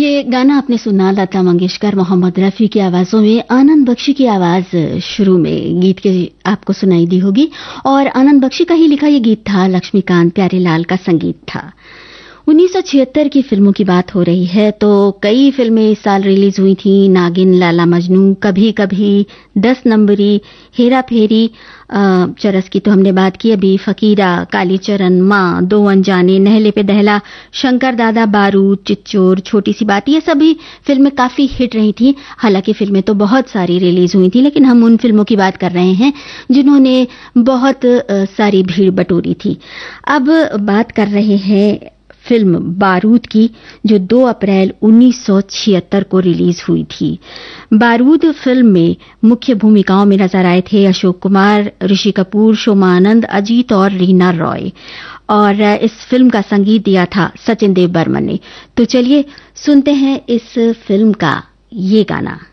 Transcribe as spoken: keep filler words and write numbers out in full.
ये गाना आपने सुना लता मंगेशकर, मोहम्मद रफी की आवाजों में। आनंद बख्शी की आवाज शुरू में गीत के आपको सुनाई दी होगी और आनंद बख्शी का ही लिखा ये गीत था, लक्ष्मीकांत प्यारेलाल का संगीत था। उन्नीस सौ छिहत्तर की फिल्मों की बात हो रही है तो कई फिल्में इस साल रिलीज हुई थी। नागिन, लाला मजनू, कभी कभी, दस नंबरी, हेरा फेरी, चरस की तो हमने बात की अभी, फकीरा, कालीचरण, माँ, दो अनजाने, नहले पे दहला, शंकर दादा, बारूद, चिच्चोर, छोटी सी बात, ये सभी फिल्में काफी हिट रही थी। हालांकि फिल्में तो बहुत सारी रिलीज हुई थी, लेकिन हम उन फिल्मों की बात कर रहे हैं जिन्होंने बहुत सारी भीड़ बटोरी थी। अब बात कर रहे हैं फिल्म बारूद की, जो दो अप्रैल उन्नीस सौ छिहत्तर को रिलीज हुई थी। बारूद फिल्म में मुख्य भूमिकाओं में नजर आए थे अशोक कुमार, ऋषि कपूर, शोमा आनंद, अजीत और रीना रॉय, और इस फिल्म का संगीत दिया था सचिन देव बर्मन ने। तो चलिए सुनते हैं इस फिल्म का ये गाना।